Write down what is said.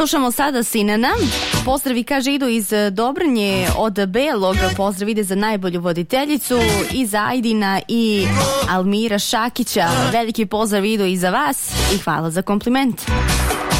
Slušamo sada Sinana. Pozdravi, kaže, idu iz Dobrnje od Belog. Pozdrav ide za najbolju voditeljicu i za Ajdina i Almira Šakića. Veliki pozdrav idu i za vas i hvala za kompliment.